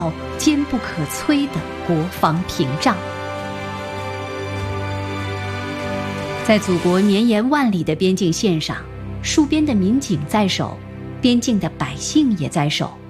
坚不可摧的国防屏障。在祖国绵延万里的边境线上，戍边的民警在守，边境的百姓也在守。